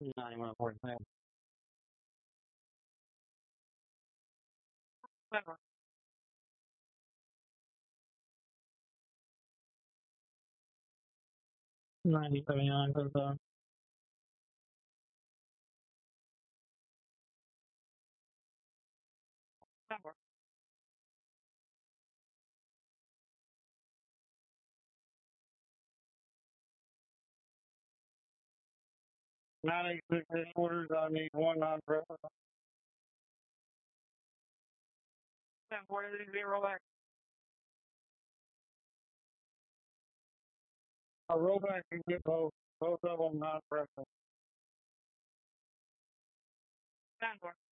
91.5. 90.79 for the time. Number 96 headquarters, I need one non-present. 10-40, back. I'll roll back and get both of them non-present. 10-4.